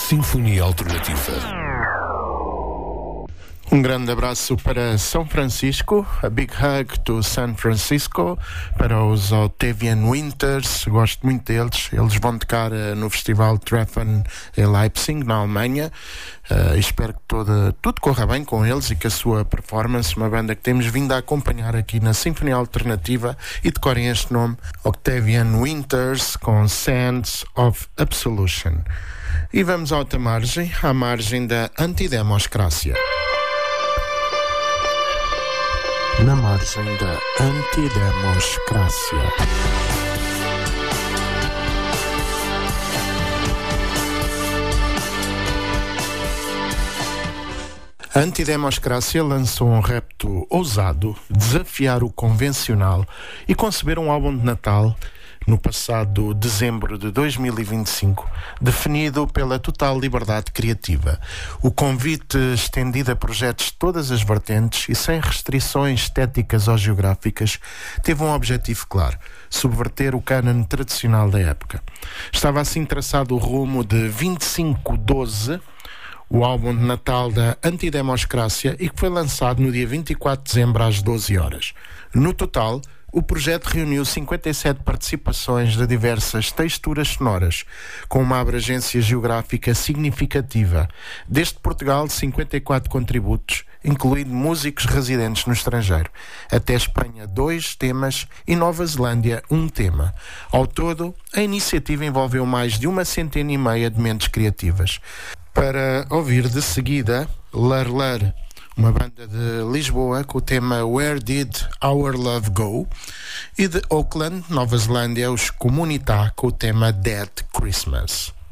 Sinfonia Alternativa. Um grande abraço para São Francisco, a big hug to San Francisco, para os Octavian Winters, gosto muito deles. Eles vão tocar no Festival Treffen em Leipzig, na Alemanha. Espero que tudo corra bem com eles e que a sua performance, uma banda que temos vindo a acompanhar aqui na Sinfonia Alternativa, e decorem este nome, Octavian Winters, com Sands of Absolution. E vamos à outra margem, à margem da antidemocracia. Na margem da antidemocracia. A antidemocracia lançou um repto ousado, desafiar o convencional e conceber um álbum de Natal no passado dezembro de 2025, definido pela total liberdade criativa. O convite estendido a projetos de todas as vertentes e sem restrições estéticas ou geográficas teve um objetivo claro: subverter o cânone tradicional da época. Estava assim traçado o rumo de 2512, o álbum de Natal da antidemocracia, e que foi lançado no dia 24 de dezembro às 12 horas. No total, o projeto reuniu 57 participações de diversas texturas sonoras, com uma abrangência geográfica significativa. Desde Portugal, 54 contributos, incluindo músicos residentes no estrangeiro. Até Espanha, 2 temas, e Nova Zelândia, 1 tema. Ao todo, a iniciativa envolveu mais de 150 de mentes criativas. Para ouvir de seguida, Lar Lar, uma banda de Lisboa, com o tema Where Did Our Love Go? E de Auckland, Nova Zelândia, os Comunitá, com o tema Dead Christmas.